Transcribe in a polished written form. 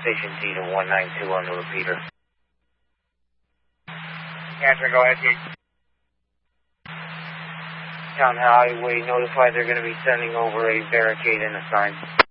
Station T to 192 on the repeater. Answer, go ahead, Chief. Town Highway notified they're going to be sending over a barricade and a sign.